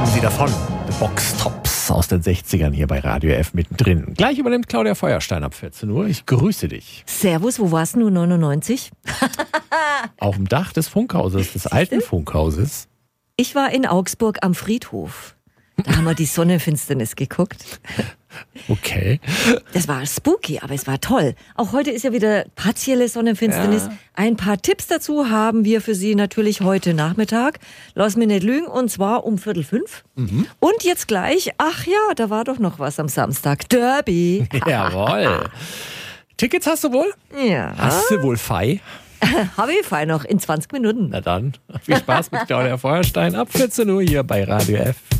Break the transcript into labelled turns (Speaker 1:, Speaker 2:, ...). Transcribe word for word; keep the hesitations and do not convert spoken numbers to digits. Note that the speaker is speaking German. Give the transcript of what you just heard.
Speaker 1: träumen Sie davon. The Box Tops aus den sechzigern hier bei Radio F mittendrin. Gleich übernimmt Claudia Feuerstein ab vierzehn Uhr. Ich grüße dich.
Speaker 2: Servus, wo warst du neunundneunzig?
Speaker 1: Auf dem Dach des Funkhauses, des alten Funkhauses.
Speaker 2: Ich war in Augsburg am Friedhof. Da haben wir die Sonnenfinsternis geguckt.
Speaker 1: Okay.
Speaker 2: Das war spooky, aber es war toll. Auch heute ist ja wieder partielle Sonnenfinsternis.
Speaker 1: Ja.
Speaker 2: Ein paar Tipps dazu haben wir für Sie natürlich heute Nachmittag. Lass mich nicht lügen, und zwar um Viertel fünf. Mhm. Und jetzt gleich, ach ja, da war doch noch was am Samstag. Derby.
Speaker 1: Jawohl. Tickets hast du wohl?
Speaker 2: Ja.
Speaker 1: Hast du wohl Fei?
Speaker 2: Habe ich fein noch in zwanzig Minuten.
Speaker 1: Na dann, viel Spaß mit Claudia Feuerstein ab vierzehn Uhr hier bei Radio F.